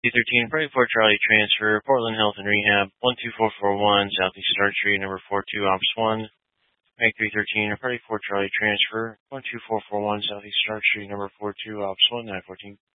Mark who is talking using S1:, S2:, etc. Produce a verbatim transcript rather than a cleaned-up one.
S1: thirteen, Party four Charlie transfer, Portland Health and Rehab, one two four four one, Southeast Start Street, number four two, Ops one. Mag three thirteen, Party four Charlie transfer, one two four four one, Southeast Start Street, number four two, Ops one, nine fourteen.